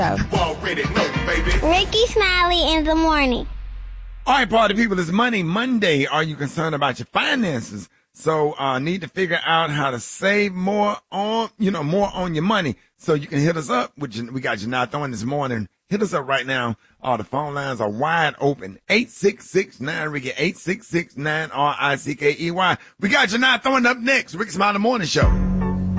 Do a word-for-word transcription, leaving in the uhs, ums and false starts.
already know, baby. Ricky Smiley in the morning. All right, party people, it's Money Monday. Are you concerned about your finances? So, uh, need to figure out how to save more on, you know, more on your money. So you can hit us up, which we got you now throwing this morning. Hit us up right now. Uh, the phone lines are wide open. eight six six nine Ricky, eight six six nine R I C K E Y. We got you now throwing up next. Ricky Smiley Morning Show.